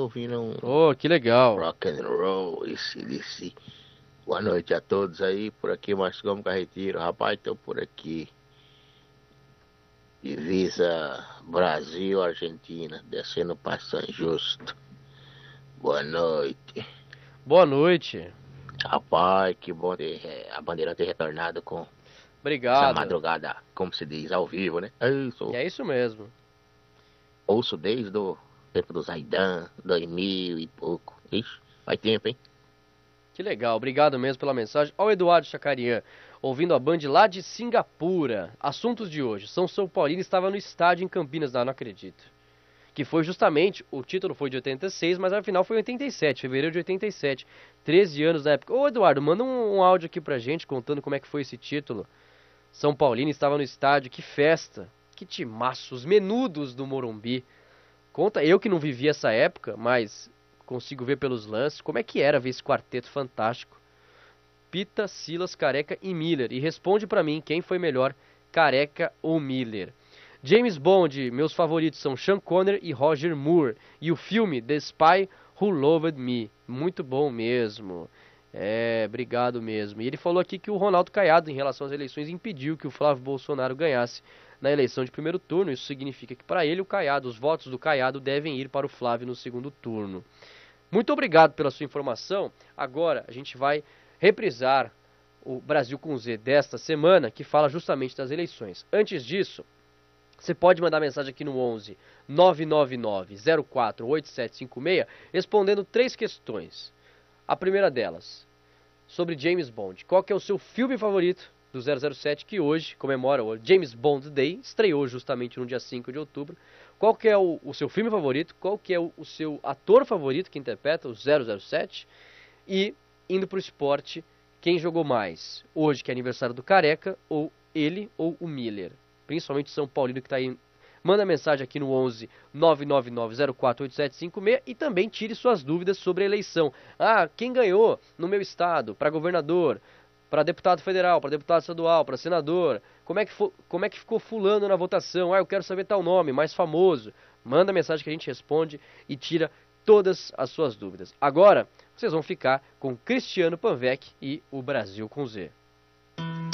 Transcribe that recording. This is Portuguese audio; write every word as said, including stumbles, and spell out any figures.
ouvindo um Oh, que legal. rock and roll, esse, esse. Boa noite a todos aí, por aqui, Márcio Gomes Carreteiro. Rapaz, tô por aqui. Divisa Brasil-Argentina, descendo para São Justo. Boa noite. Boa noite. Rapaz, que bom ter é, a bandeira ter retornado com essa Obrigado. madrugada, como se diz, ao vivo, né? Eu sou, É isso mesmo. ouço desde o tempo do Zaidan, dois mil e pouco. Ixi, faz tempo, hein? Que legal. Obrigado mesmo pela mensagem. Ó, o Eduardo Chacarian, ouvindo a Band lá de Singapura. Assuntos de hoje. São São Paulino estava no estádio em Campinas, não, não acredito. Que foi justamente, o título foi de oitenta e seis, mas a final foi em oitenta e sete, fevereiro de oitenta e sete. treze anos na época. Ô Eduardo, manda um, um áudio aqui pra gente contando como é que foi esse título. São Paulino estava no estádio, que festa. Que timaço, os menudos do Morumbi. Conta, eu que não vivi essa época, mas consigo ver pelos lances, como é que era ver esse quarteto fantástico. Pita, Silas, Careca e Miller. E responde pra mim quem foi melhor, Careca ou Miller. James Bond, meus favoritos são Sean Connery e Roger Moore. E o filme The Spy Who Loved Me. Muito bom mesmo. É, obrigado mesmo. E ele falou aqui que o Ronaldo Caiado, em relação às eleições, impediu que o Flávio Bolsonaro ganhasse na eleição de primeiro turno. Isso significa que para ele o Caiado, os votos do Caiado devem ir para o Flávio no segundo turno. Muito obrigado pela sua informação. Agora a gente vai reprisar o Brasil com Z desta semana, que fala justamente das eleições. Antes disso, você pode mandar mensagem aqui no onze nove nove nove zero quatro oito sete cinco seis respondendo três questões. A primeira delas, sobre James Bond. Qual que é o seu filme favorito do zero zero sete, que hoje comemora o James Bond Day, estreou justamente no dia cinco de outubro. Qual que é o, o seu filme favorito? Qual que é o, o seu ator favorito que interpreta o zero zero sete? E, indo para o esporte, quem jogou mais? Hoje, que é aniversário do Careca, ou ele ou o Miller? Principalmente o São Paulino que está aí. Manda mensagem aqui no onze nove nove nove zero quatro oito sete cinco seis e também tire suas dúvidas sobre a eleição. Ah, quem ganhou no meu estado para governador, para deputado federal, para deputado estadual, para senador? Como é, que for, como é que ficou fulano na votação? Ah, eu quero saber tal nome, mais famoso. Manda mensagem que a gente responde e tira todas as suas dúvidas. Agora, vocês vão ficar com Cristiano Panvec e o Brasil com Z.